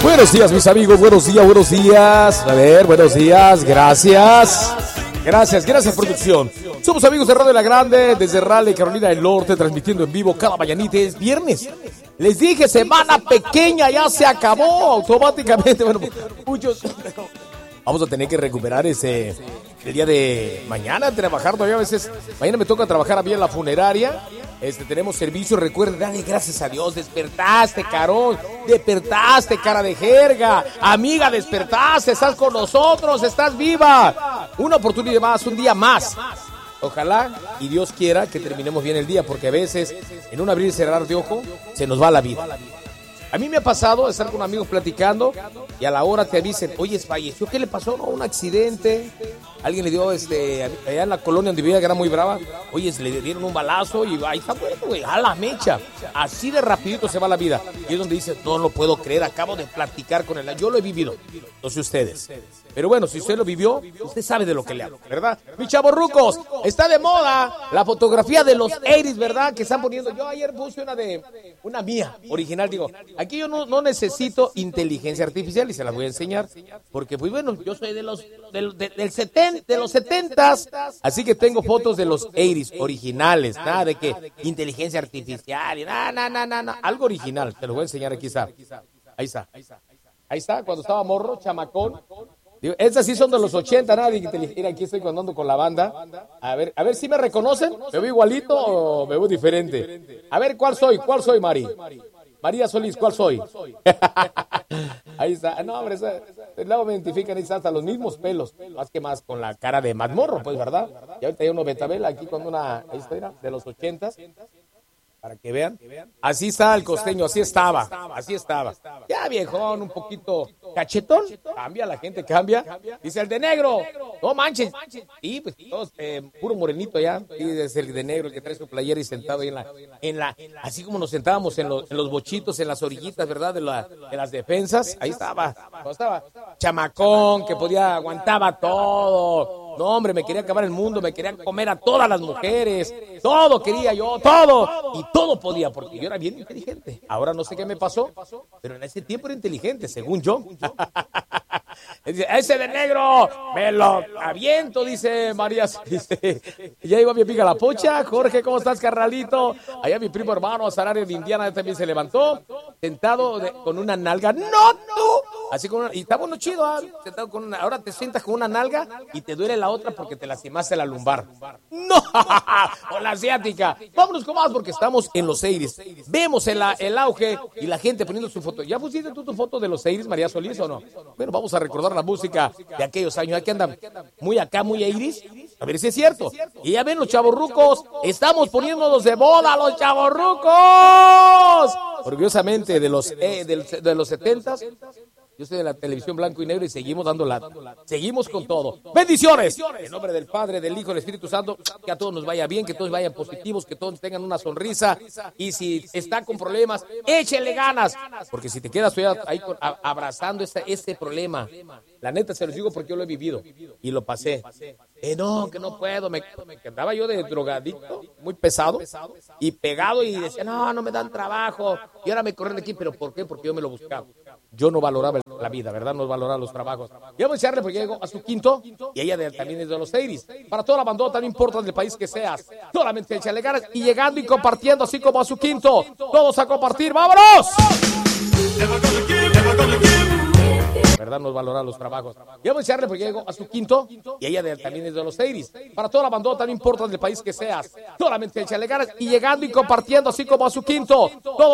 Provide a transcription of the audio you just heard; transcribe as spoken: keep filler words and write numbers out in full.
Buenos días, mis amigos, buenos días, buenos días. A ver, buenos días, gracias. Gracias, gracias, producción. Somos amigos de Radio La Grande, desde Raleigh, Carolina del Norte, transmitiendo en vivo cada mañanita. Es viernes. Les dije, semana pequeña, ya se acabó automáticamente. Bueno, muchos... Vamos a tener que recuperar ese... el día de mañana, trabajar todavía a veces. Mañana me toca trabajar a mí en la funeraria. Este, tenemos servicio, recuerden, dale gracias a Dios, despertaste, carón, despertaste, cara de jerga, amiga, despertaste, estás con nosotros, estás viva. Una oportunidad más, un día más. Ojalá y Dios quiera que terminemos bien el día, porque a veces en un abrir y cerrar de ojo se nos va la vida. A mí me ha pasado estar con amigos platicando y a la hora te avisen, oye, falleció, ¿qué le pasó? No, un accidente. Alguien le dio, este, allá en la colonia donde vivía, que era muy brava, oye, le dieron un balazo y ahí está bueno, güey, a la mecha. Así de rapidito se va la vida. Y es donde dice, no lo puedo creer, acabo de platicar con él. Yo lo he vivido, no sé ustedes. Pero bueno, si usted lo vivió, usted sabe de lo que le hablo, ¿verdad? Mis chavorrucos, está de moda la fotografía de los ochenta, ¿verdad? Que están poniendo. Yo ayer puse una de, una mía, original, digo. Aquí yo no, no necesito inteligencia artificial y se las voy a enseñar. Porque, pues bueno, yo soy de los, del, de, del setenta, de los setentas. Así que tengo fotos de los ochenta originales. Nada de que inteligencia artificial y nada, nada, nada, nada. Algo original, te lo voy a enseñar aquí, está. Ahí está. Ahí está, cuando estaba morro, chamacón. Digo, estas sí son de los ochenta, nadie que te... Mira, aquí estoy andando con la banda. A ver, a ver si me reconocen. ¿Me veo igualito o me veo diferente? A ver, ¿cuál soy? ¿Cuál soy, Mari? María Solís, ¿cuál soy? Ahí está. No, hombre, esa, luego me identifican, ahí está, hasta los mismos pelos. Más que más con la cara de mazmorro, pues, ¿verdad? Y ahorita hay uno Betabel aquí con una... Ahí está, mira, de los ochentas. Para que vean. Así está el costeño, así estaba, así estaba. Ya viejón, un poquito cachetón. Cambia, la gente cambia. Dice el de negro, no manches. Y pues todos, eh, puro morenito ya. Y es el de negro, el que trae su playera y sentado ahí en la, en la, así como nos sentábamos en los, en los bochitos, en las orillitas, ¿verdad? De, la, de las defensas. Ahí estaba, estaba. Chamacón, que podía, aguantaba todo. No, hombre, me quería acabar el mundo, me querían comer a todas las mujeres. Todo quería yo, todo. Y todo podía, porque yo era bien inteligente. Ahora no sé qué me pasó, pero en ese tiempo era inteligente, según yo. Ese de negro, me lo aviento, dice María. Dice, ya iba mi amiga La Pocha. Jorge, ¿cómo estás, carnalito? Allá mi primo hermano, Zarario de Indiana, también se levantó, sentado de, con una nalga. ¡No, tú! Así con una, y está bueno, chido, ¿eh? Sentado con una, ahora te sientas con una nalga y te duele la otra porque te lastimaste la lumbar. ¡No! O la asiática. Vámonos con más porque estamos en los Eiris. Vemos el, el auge y la gente poniendo su foto. ¿Ya pusiste tú tu foto de los Eiris, María Solís, o no? Bueno, vamos a recordar la música de aquellos años. Aquí andan muy acá, muy Eiris. A ver si es cierto. Y ya ven los chavorrucos. Estamos poniéndonos de boda, los chavorrucos. Orgullosamente de los, eh, de, de los setentas. Yo soy de la televisión blanco y negro y seguimos dando lata. Seguimos con todo. ¡Bendiciones! En nombre del Padre, del Hijo y del Espíritu Santo, que a todos nos vaya bien, que todos vayan positivos, que todos tengan una sonrisa. Y si están con problemas, échenle ganas. Porque si te quedas ahí con, a, abrazando este, este problema, la neta se los digo porque yo lo he vivido y lo pasé. Eh, no, que no puedo. Me, me quedaba yo de drogadicto, muy pesado y pegado y decía, no, no me dan trabajo. Y ahora me corren de aquí, ¿pero por qué? Porque yo me lo buscaba. Yo no valoraba la vida, ¿verdad? No valoraba los trabajos. Y vamos a echarle porque llego a su quinto y ella de, también es de los Eiris. Para toda la bandota, no importa del país que seas, solamente echarle ganas y llegando y compartiendo así como a su quinto. Todos a compartir, ¡vámonos! ¿Verdad? No valoraba los trabajos. Y vamos a echarle porque llego a su quinto y ella de, también es de los Eiris. Para toda la bandota, no importa del país que seas, solamente echarle ganas y llegando y compartiendo así como a su quinto. Todos